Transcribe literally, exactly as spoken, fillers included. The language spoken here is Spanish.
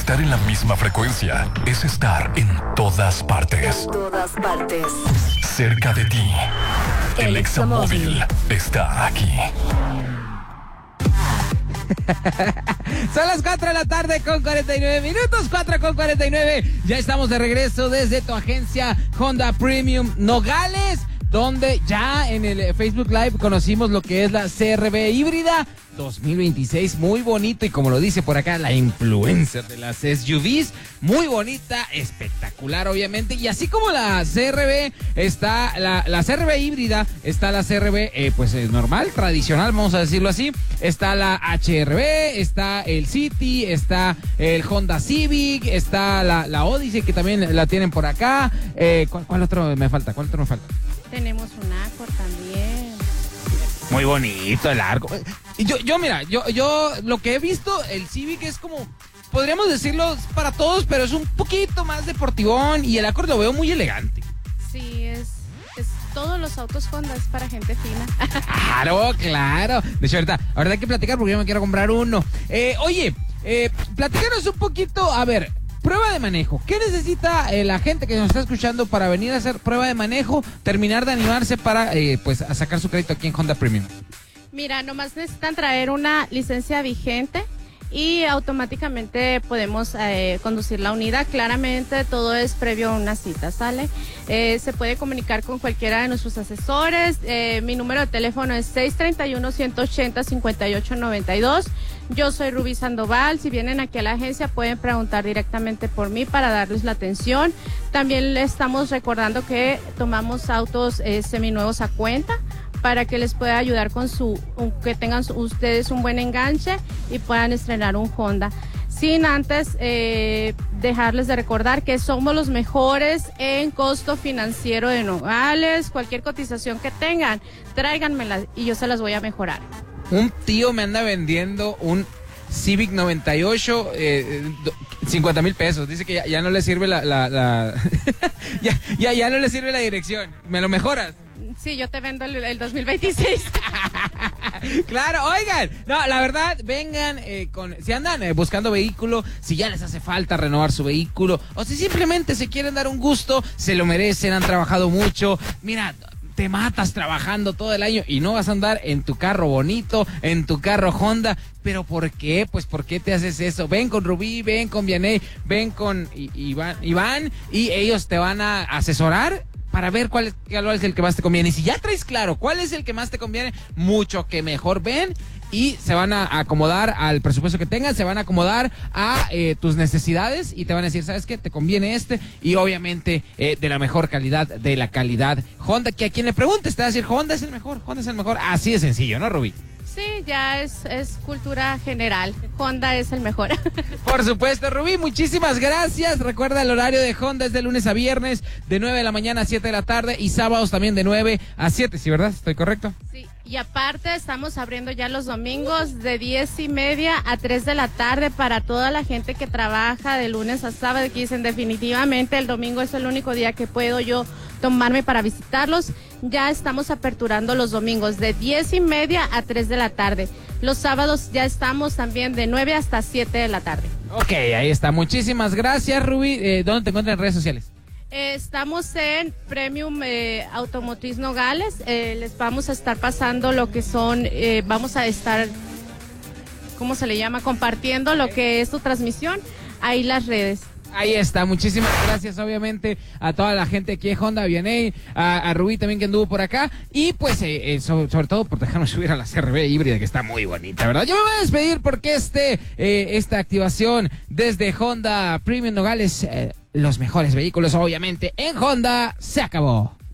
Estar en la misma frecuencia es estar en todas partes. En todas partes. Cerca de ti. El, el Examóvil está aquí. Son las cuatro de la tarde con cuarenta y nueve minutos, cuatro con cuarenta y nueve. Ya estamos de regreso desde tu agencia Honda Premium Nogales, donde ya en el Facebook Live conocimos lo que es la C R V híbrida dos mil veintiséis, muy bonito, y como lo dice por acá la influencer de las S U Vs, muy bonita, espectacular obviamente, y así como la C R V está, la, la C R V híbrida, está la C R V eh, pues eh, normal, tradicional, vamos a decirlo así, está la H R V, está el City, está el Honda Civic, está la, la Odyssey, que también la tienen por acá, eh, ¿cuál, ¿cuál otro me falta? ¿Cuál otro me falta? Tenemos un Accord también. Muy bonito el arco. Y yo, yo mira, yo, yo lo que he visto, el Civic es como, podríamos decirlo para todos, pero es un poquito más deportivón, y el Accord lo veo muy elegante. Sí, es, es todos los autos Honda es para gente fina. Claro, claro. De hecho, ahorita, ahorita hay que platicar porque yo me quiero comprar uno. Eh, oye, eh, platícanos un poquito, a ver, prueba de manejo. ¿Qué necesita eh, la gente que nos está escuchando para venir a hacer prueba de manejo, terminar de animarse para eh, pues a sacar su crédito aquí en Honda Premium? Mira, nomás necesitan traer una licencia vigente y automáticamente podemos eh, conducir la unidad. Claramente todo es previo a una cita, ¿sale? Eh, se puede comunicar con cualquiera de nuestros asesores. Eh, mi número de teléfono es seis tres uno, uno ocho cero, cinco ocho nueve dos. Yo soy Rubí Sandoval. Si vienen aquí a la agencia pueden preguntar directamente por mí para darles la atención. También le estamos recordando que tomamos autos eh, seminuevos a cuenta para que les pueda ayudar con su, que tengan su, ustedes un buen enganche y puedan estrenar un Honda. Sin antes eh, dejarles de recordar que somos los mejores en costo financiero de Nogales. Cualquier cotización que tengan, tráiganmela y yo se las voy a mejorar. Un tío me anda vendiendo un Civic noventa y ocho, eh, cincuenta mil pesos. Dice que ya, ya no le sirve la... la, la ya, ya, ya no le sirve la dirección. ¿Me lo mejoras? Sí, yo te vendo el, el dos mil veintiséis. Claro, oigan, no, la verdad, vengan eh, con, si andan eh, buscando vehículo, si ya les hace falta renovar su vehículo, o si simplemente se quieren dar un gusto, se lo merecen, han trabajado mucho, mira, te matas trabajando todo el año y no vas a andar en tu carro bonito, en tu carro Honda. ¿Pero por qué? Pues ¿por qué te haces eso? Ven con Rubí, ven con Vianey, ven con I- Iván, Iván, y ellos te van a asesorar para ver cuál es, cuál es el que más te conviene. Y si ya traes claro cuál es el que más te conviene, mucho que mejor. Ven y se van a acomodar al presupuesto que tengan, se van a acomodar a eh, tus necesidades y te van a decir, ¿sabes qué? Te conviene este, y obviamente eh, de la mejor calidad, de la calidad Honda, que a quien le preguntes te va a decir, Honda es el mejor, Honda es el mejor. Así de sencillo, ¿no, Rubí? Sí, ya es, es cultura general. Honda es el mejor. Por supuesto, Rubí, muchísimas gracias. Recuerda, el horario de Honda es de lunes a viernes, de nueve de la mañana a siete de la tarde, y sábados también de nueve a siete, ¿sí, verdad? ¿Estoy correcto? Sí, y aparte estamos abriendo ya los domingos de diez y media a tres de la tarde para toda la gente que trabaja de lunes a sábado, que dicen definitivamente el domingo es el único día que puedo yo tomarme para visitarlos. Ya estamos aperturando los domingos de diez y media a tres de la tarde. Los sábados ya estamos también de nueve hasta siete de la tarde. Ok, ahí está. Muchísimas gracias, Rubí. Eh, ¿Dónde te encuentras en redes sociales? Eh, estamos en Premium eh, Automotriz Nogales. Eh, les vamos a estar pasando lo que son, eh, vamos a estar, ¿cómo se le llama? Compartiendo lo que es su transmisión. Ahí las redes. Ahí está, muchísimas gracias obviamente a toda la gente aquí en Honda, a Vianey, a, a Rubí también que anduvo por acá, y pues eh, eh, sobre, sobre todo por dejarnos subir a la C R V híbrida, que está muy bonita, ¿verdad? Yo me voy a despedir porque este eh, esta activación desde Honda Premium Nogales, eh, los mejores vehículos obviamente en Honda, se acabó.